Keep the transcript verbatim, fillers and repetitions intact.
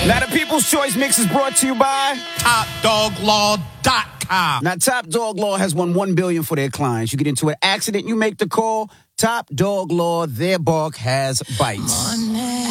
Now, the People's Choice Mix is brought to you by Top Dog Law dot com. Now, Top Dog Law has won one billion dollars for their clients. You get into an accident, you make the call. Top Dog Law, their bark has bites. Money.